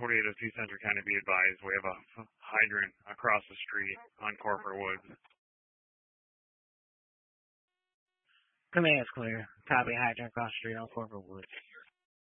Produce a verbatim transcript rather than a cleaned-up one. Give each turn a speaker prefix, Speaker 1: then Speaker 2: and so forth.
Speaker 1: forty-eight oh two Central County, be advised, we have a hydrant across the street on Corporate Woods.
Speaker 2: Command's clear. Copy hydrant across the street on Corporate Woods.